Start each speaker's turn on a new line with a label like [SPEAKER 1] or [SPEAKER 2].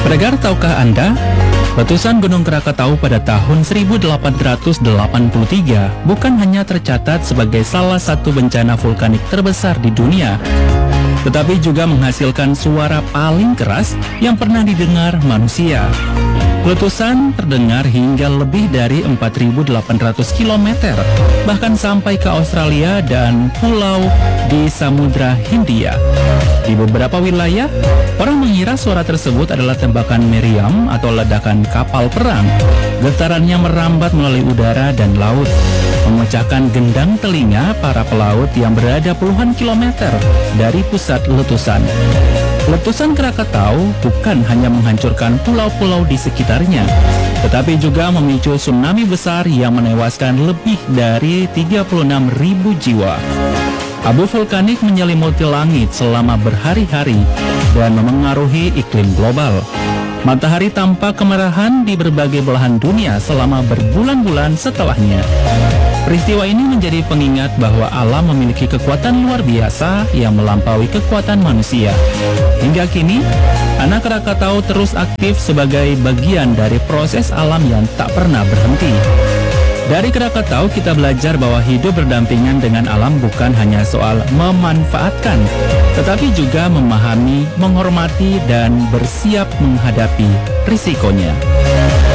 [SPEAKER 1] Pendengar, tahukah Anda, letusan Gunung Krakatau pada tahun 1883 bukan hanya tercatat sebagai salah satu bencana vulkanik terbesar di dunia, tetapi juga menghasilkan suara paling keras yang pernah didengar manusia. Letusan terdengar hingga lebih dari 4.800 km, bahkan sampai ke Australia dan pulau di Samudra Hindia. Di beberapa wilayah, orang mengira suara tersebut adalah tembakan meriam atau ledakan kapal perang. Getarannya merambat melalui udara dan laut, memecahkan gendang telinga para pelaut yang berada puluhan kilometer dari pusat letusan. Letusan Krakatau bukan hanya menghancurkan pulau-pulau di sekitarnya, tetapi juga memicu tsunami besar yang menewaskan lebih dari 36.000 jiwa. Abu vulkanik menyelimuti langit selama berhari-hari dan memengaruhi iklim global. Matahari tampak kemerahan di berbagai belahan dunia selama berbulan-bulan setelahnya. Peristiwa ini menjadi pengingat bahwa alam memiliki kekuatan luar biasa yang melampaui kekuatan manusia. Hingga kini, anak Krakatau terus aktif sebagai bagian dari proses alam yang tak pernah berhenti. Dari Krakatau kita belajar bahwa hidup berdampingan dengan alam bukan hanya soal memanfaatkan, tetapi juga memahami, menghormati, dan bersiap menghadapi risikonya.